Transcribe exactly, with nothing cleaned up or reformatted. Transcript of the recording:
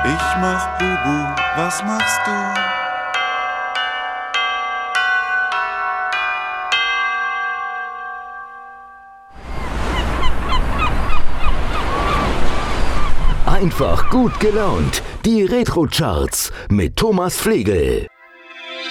Ich mach Bubu, was machst du? Einfach gut gelaunt. Die Retro-Charts mit Thomas Flegel.